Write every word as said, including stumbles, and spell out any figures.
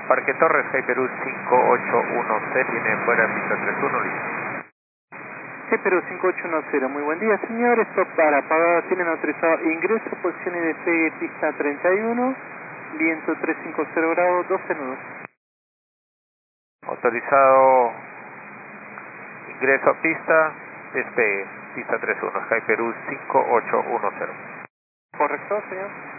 Parque Torres, Sky Perú cinco ocho uno cero, tiene fuera pista treinta y uno, listo. Sky Perú cinco ocho uno cero, muy buen día señor, esto para pagar, tienen autorizado ingreso, posición y despegue pista treinta y uno, viento trescientos cincuenta grados, doce nudos. Autorizado ingreso a pista, despegue, pista treinta y uno, Sky Perú cinco ocho uno cero. ¿Correcto señor?